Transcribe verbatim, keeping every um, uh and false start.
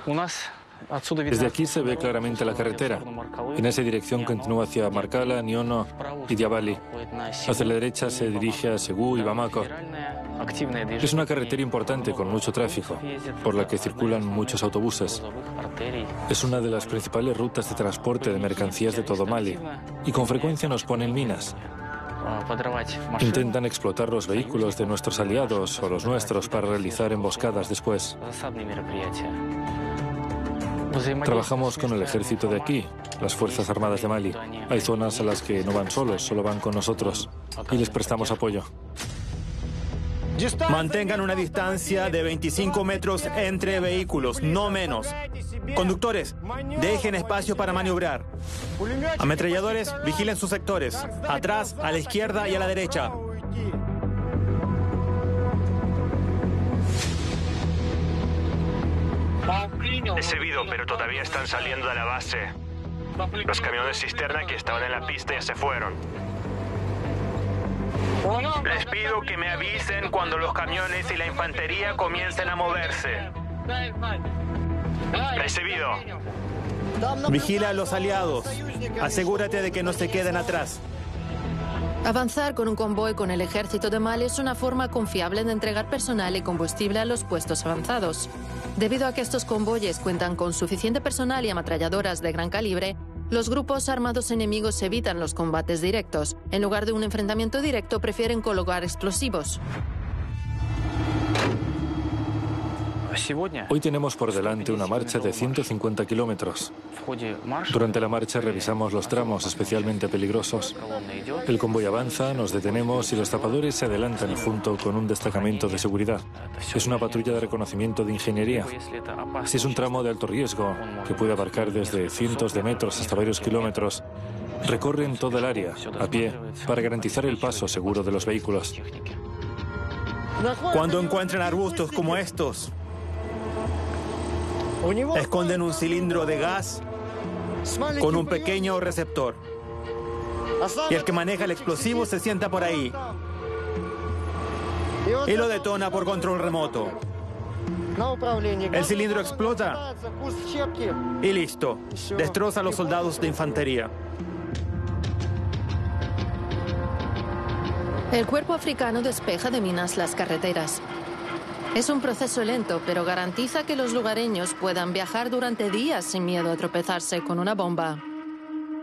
Desde aquí se ve claramente la carretera. En esa dirección continúa hacia Markala, Niono y Diabali. Hacia la derecha se dirige a Segú y Bamako. Es una carretera importante con mucho tráfico, por la que circulan muchos autobuses. Es una de las principales rutas de transporte de mercancías de todo Mali y con frecuencia nos ponen minas. Intentan explotar los vehículos de nuestros aliados o los nuestros para realizar emboscadas después. Trabajamos con el ejército de aquí, las Fuerzas Armadas de Mali. Hay zonas a las que no van solos, solo van con nosotros y les prestamos apoyo. Mantengan una distancia de veinticinco metros entre vehículos, no menos. Conductores, dejen espacio para maniobrar. Ametralladores, vigilen sus sectores. Atrás, a la izquierda y a la derecha. Recibido, pero todavía están saliendo de la base. Los camiones cisterna que estaban en la pista ya se fueron. Les pido que me avisen cuando los camiones y la infantería comiencen a moverse. Recibido. Vigila a los aliados. Asegúrate de que no se queden atrás. Avanzar con un convoy con el ejército de Mali es una forma confiable de entregar personal y combustible a los puestos avanzados. Debido a que estos convoyes cuentan con suficiente personal y ametralladoras de gran calibre, los grupos armados enemigos evitan los combates directos. En lugar de un enfrentamiento directo, prefieren colocar explosivos. Hoy tenemos por delante una marcha de ciento cincuenta kilómetros. Durante la marcha revisamos los tramos especialmente peligrosos. El convoy avanza, nos detenemos y los tapadores se adelantan junto con un destacamento de seguridad. Es una patrulla de reconocimiento de ingeniería. Si es un tramo de alto riesgo, que puede abarcar desde cientos de metros hasta varios kilómetros, recorren toda el área, a pie, para garantizar el paso seguro de los vehículos. Cuando encuentren arbustos como estos, esconden un cilindro de gas con un pequeño receptor. Y el que maneja el explosivo se sienta por ahí y lo detona por control remoto. El cilindro explota y listo. Destroza a los soldados de infantería. El cuerpo africano despeja de minas las carreteras. Es un proceso lento, pero garantiza que los lugareños puedan viajar durante días sin miedo a tropezarse con una bomba.